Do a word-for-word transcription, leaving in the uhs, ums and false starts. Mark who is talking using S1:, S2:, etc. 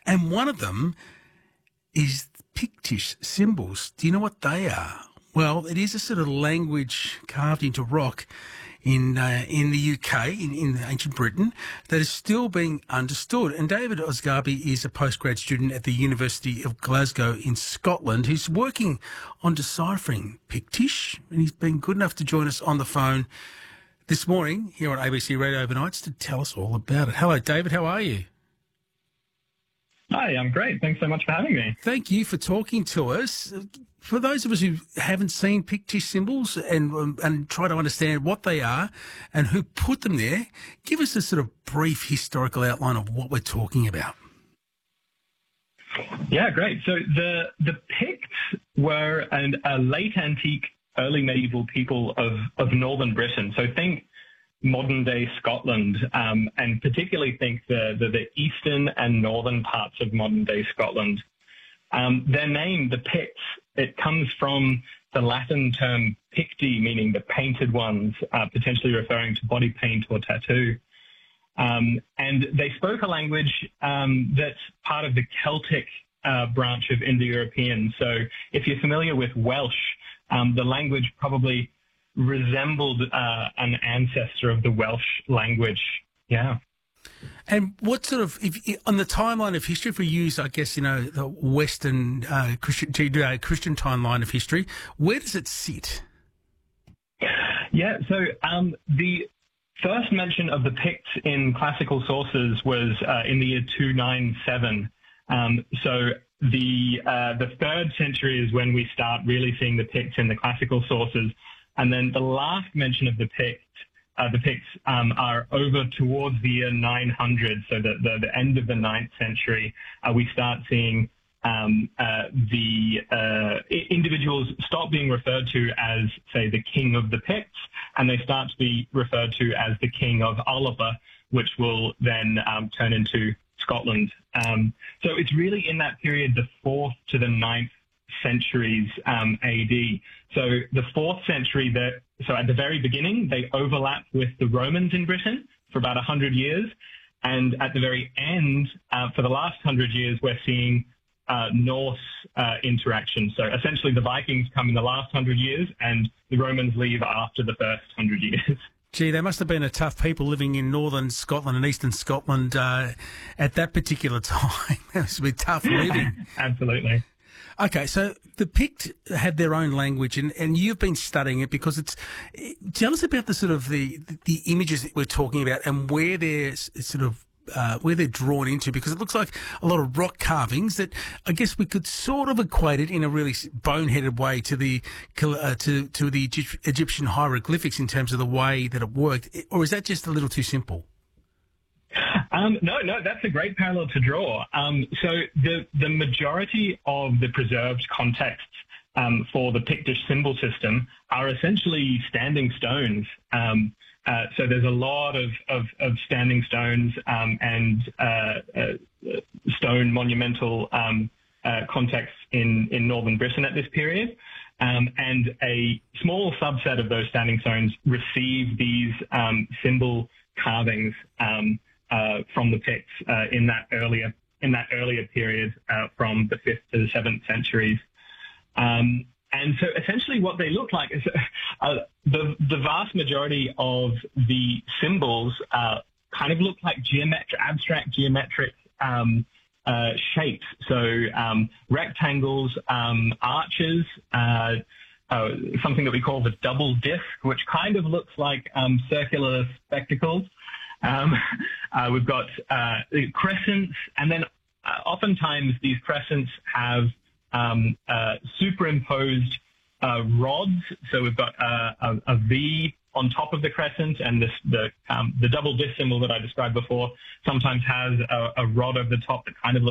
S1: And one of them is Pictish symbols. Do you know what they are? Well, it is a sort of language carved into rock in uh, in the U K, in, in ancient Britain, that is still being understood. And David Osgarby is a postgrad student at the University of Glasgow in Scotland who's working on deciphering Pictish, and he's been good enough to join us on the phone this morning here on A B C Radio Overnights to tell us all about it. Hello, David. How are you?
S2: Hi, I'm great. Thanks so much for having me.
S1: Thank you for talking to us. For those of us who haven't seen Pictish symbols and um, and try to understand what they are and who put them there, give us a sort of brief historical outline of what we're talking about.
S2: Yeah, great. So the the Picts were an, a late antique, early medieval people of, of northern Britain. So think modern-day Scotland, um, and particularly think the, the, the eastern and northern parts of modern-day Scotland. Um, their name, the Picts, it comes from the Latin term picti, meaning the painted ones, uh, potentially referring to body paint or tattoo. Um, and they spoke a language um, that's part of the Celtic uh, branch of Indo-European. So if you're familiar with Welsh, um, the language probably resembled uh, an ancestor of the Welsh language. Yeah.
S1: And what sort of, if, on the timeline of history, if we use, I guess, you know, the Western uh, Christian, uh, Christian timeline of history, where does it sit?
S2: Yeah, so um, the first mention of the Picts in classical sources was uh, in the year two ninety-seven. Um, so the uh, the third century is when we start really seeing the Picts in the classical sources. And then the last mention of the Picts, uh, the Picts um, are over towards the year nine hundred, so the, the, the end of the ninth century, uh, we start seeing um, uh, the uh, individuals stop being referred to as, say, the king of the Picts, and they start to be referred to as the king of Oliver, which will then um, turn into Scotland. Um, so it's really in that period, the fourth to the ninth centuries um, A D. So the fourth century, that so at the very beginning, they overlap with the Romans in Britain for about one hundred years. And at the very end, uh, for the last one hundred years, we're seeing uh, Norse uh, interaction. So essentially the Vikings come in the last one hundred years and the Romans leave after the first one hundred years.
S1: Gee, they must have been a tough people living in northern Scotland and eastern Scotland uh, at that particular time. It must be tough living.
S2: Absolutely.
S1: Okay, so the Pict had their own language, and, and you've been studying it because it's. Tell us about the sort of the the images that we're talking about and where they're sort of uh, where they're drawn into, because it looks like a lot of rock carvings that I guess we could sort of equate it in a really boneheaded way to the uh, to to the Egyptian hieroglyphics in terms of the way that it worked, or is that just a little too simple?
S2: Um, no, no, that's a great parallel to draw. Um, so the, the majority of the preserved contexts um, for the Pictish symbol system are essentially standing stones. Um, uh, so there's a lot of, of, of standing stones um, and uh, uh, stone monumental um, uh, contexts in, in northern Britain at this period. Um, and a small subset of those standing stones receive these um, symbol carvings um, Uh, from the Picts uh, in that earlier in that earlier period uh, from the fifth to the seventh centuries, um, and so essentially what they look like is uh, the the vast majority of the symbols uh, kind of look like geometric, abstract geometric um, uh, shapes. So um, rectangles, um, arches. Uh, uh, something that we call the double disc, which kind of looks like um, circular spectacles. Um, uh, we've got uh, crescents, and then uh, oftentimes these crescents have um, uh, superimposed uh, rods. So we've got uh, a, a V on top of the crescent, and this, the um, the double disc symbol that I described before sometimes has a, a rod over the top that kind of looks